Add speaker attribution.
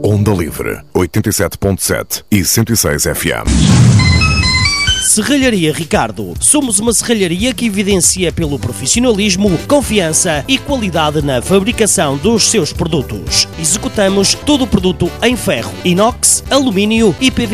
Speaker 1: Onda Livre, 87.7 e 106 FM.
Speaker 2: Serralharia Ricardo. Somos uma serralharia que evidencia pelo profissionalismo, confiança e qualidade na fabricação dos seus produtos. Executamos todo o produto em ferro, inox, alumínio e PVC.